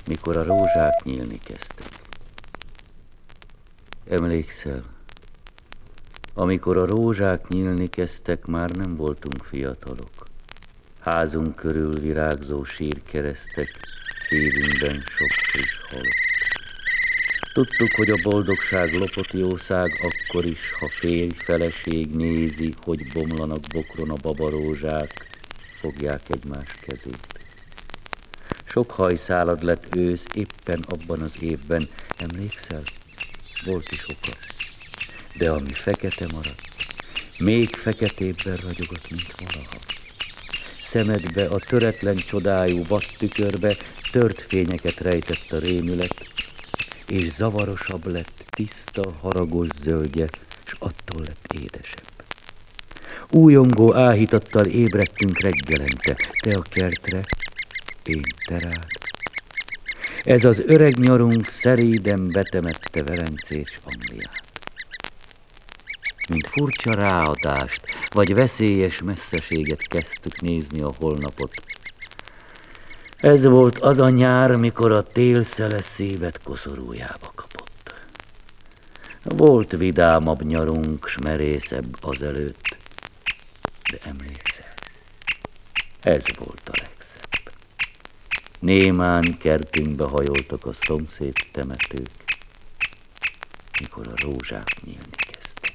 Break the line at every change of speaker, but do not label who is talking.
mikor a rózsák nyílni kezdtek. Emlékszel, amikor a rózsák nyílni kezdtek, már nem voltunk fiatalok. Házunk körül virágzó sírkeresztek, szívünkben sok friss halott. Tudtuk, hogy a boldogság lopott jószág akkor is, ha férj, feleség nézi, hogy bomlanak bokron a babarózsák, fogják egymás kezét. Sok hajszálad lett ősz éppen abban az évben, emlékszel? Volt is oka. De ami fekete maradt, még feketébben ragyogott, mint valaha. Szemedbe, a töretlen csodájú vattükörbe tört fényeket rejtett a rémület, és zavarosabb lett, tiszta, haragos zöldje, s attól lett édesebb. Újongó áhítattal ébredtünk reggelente, te a kertre, én te rád. Ez az öreg nyarunk szeréden betemette Velencét s Angliát. Mint furcsa ráadást, vagy veszélyes messzeséget kezdtük nézni a holnapot. Ez volt az a nyár, mikor a tél szele szívet koszorújába kapott. Volt vidámabb nyarunk, s merészebb azelőtt, de emlékszel, ez volt a legszebb. Némán kertünkbe hajoltak a szomszéd temetők, mikor a rózsák nyílni